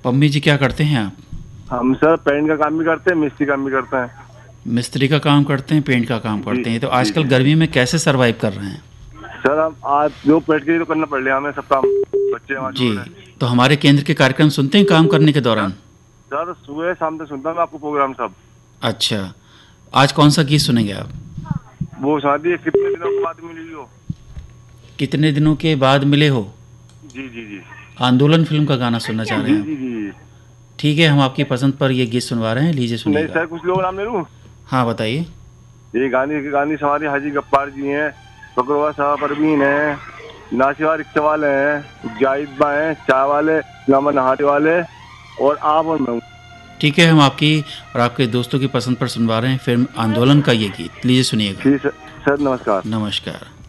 पम्मी जी क्या करते हैं आप? हम सर पेंट का काम भी करते हैं, मिस्त्री काम भी करते हैं। मिस्त्री का काम करते हैं, पेंट का काम जी करते हैं। तो जी आजकल जी। गर्मी में कैसे सरवाइव कर रहे हैं? सर हम आज जो पेट के लिए तो करना पड़ रहा हमें सब काम, बच्चे हमारे जी। छोड़ रहे हैं। तो हमारे केंद्र के कार्यक्रम सुनते हैं काम करने के सर दौरान? सर सुबह शाम तक सुनता हूँ मैं आपको प्रोग्राम सब। अच्छा। आज कौन सा गीत सुनेंगे आप? वो शादी कितने दिनों के बाद मिली हो। कितने दिनों के बाद मिले हो? जी जी जी। आंदोलन फिल्म का गाना सुनना चाह रहे जी हैं आप? जी जी। ठीक है, हम आपकी पसंद पर ये गीत सुनवा रहे हैं, लीजिए नहीं सुनिएगा। सर कुछ लोग नाम ले लूँ। हाँ बताइए। ये गानी सवारी हाजी गफ्फार जी हैं, फकरवा साहब परवीन हैं, नासिवा रिक्शा वाले हैं, जाहिद बा हैं, चाय वाले, लामा नहाटे वाले, और आप और मैं हूँ। ठीक है, हम आपकी और आपके दोस्तों की पसंद पर सुनवा रहे हैं फिल्म आंदोलन का ये गीत, लीजिए सुनिएगा। ठीक सर, नमस्कार। नमस्कार।